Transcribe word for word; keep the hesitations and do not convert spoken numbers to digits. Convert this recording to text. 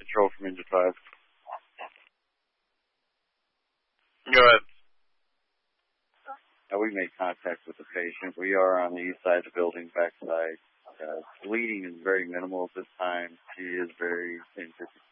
Control from Engine five. Go ahead. Uh, we made contact with the patient. We are on the east side of the building, backside. Uh, bleeding is very minimal at this time. She is very in